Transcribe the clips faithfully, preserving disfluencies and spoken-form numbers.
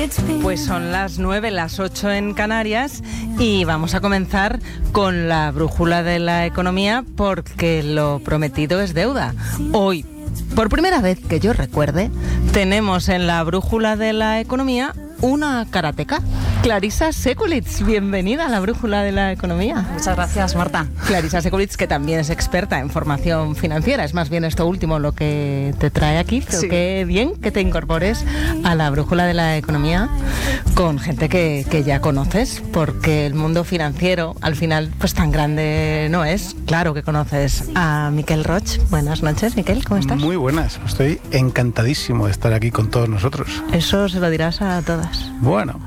Pues son las nueve, las ocho en Canarias y vamos a comenzar con la brújula de la economía porque lo prometido es deuda. Hoy, por primera vez que yo recuerde, tenemos en la brújula de la economía una karateca. Clarisa Sekulits, bienvenida a la brújula de la economía. Muchas gracias, Marta. Clarisa Sekulits, que también es experta en formación financiera, es más bien esto último lo que te trae aquí, pero sí. Qué bien que te incorpores a la brújula de la economía con gente que, que ya conoces, porque el mundo financiero al final pues tan grande no es. Claro que conoces a Miquel Roig. Buenas noches, Miquel, ¿cómo estás? Muy buenas, estoy encantadísimo de estar aquí con todos nosotros. Eso se lo dirás a todas. Bueno.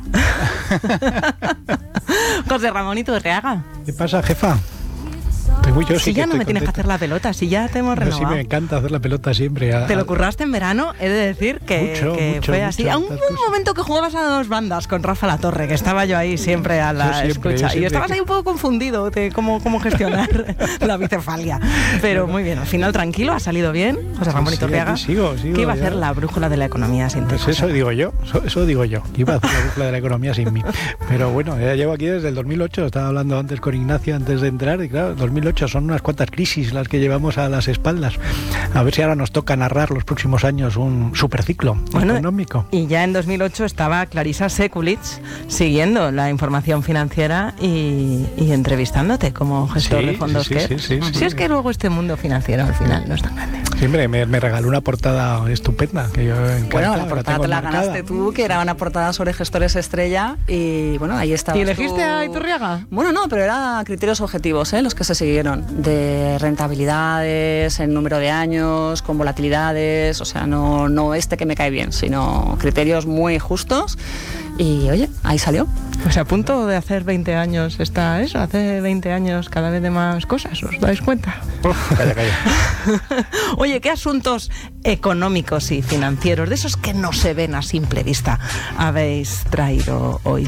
José Ramón Iturriaga. ¿Qué pasa, jefa? Yo si sí ya no me contento. Tienes que hacer la pelota, si ya te hemos Pero renovado. Sí, me encanta hacer la pelota siempre. A, Te lo curraste en verano, he de decir que, mucho, que mucho, fue así. mucho, A un, un momento que jugabas a dos bandas con Rafa Latorre, que estaba yo ahí siempre a la siempre, escucha. siempre Y estabas que... ahí un poco confundido de cómo, cómo gestionar la bicefalia. Pero muy bien, al final tranquilo, ha salido bien. José Ramón Iturriaga. Sí, sigo, sigo, ¿Qué iba a ya. hacer la brújula de la economía sin ti? Pues eso digo yo, eso, eso digo yo, que iba a hacer la brújula de la economía sin mí. Pero bueno, ya llevo aquí desde el dos mil ocho, estaba hablando antes con Ignacio antes de entrar, y claro, dos mil ocho son unas cuantas crisis las que llevamos a las espaldas. A ver si ahora nos toca narrar los próximos años un superciclo bueno, económico. Y ya en dos mil ocho estaba Clarisa Sekulits siguiendo la información financiera y, y entrevistándote como gestor sí, de fondos sí, que sí, sí, sí, Si sí. es que luego este mundo financiero al final no es tan grande. Siempre me, me regaló una portada estupenda que yo encanta, Bueno, la portada la te la marcada. ganaste tú, que era una portada sobre gestores estrella y bueno, ahí estaba. ¿Y elegiste a Iturriaga? Bueno, no, pero eran criterios objetivos, ¿eh? Los que se siguieron, de rentabilidades, en número de años, con volatilidades, o sea, no, no este que me cae bien, sino criterios muy justos y oye, ahí salió. Pues a punto de hacer veinte años está eso, hace veinte años cada vez de más cosas, ¿os dais cuenta? Uf, calla, calla. Oye, ¿qué asuntos económicos y financieros, de esos que no se ven a simple vista, habéis traído hoy?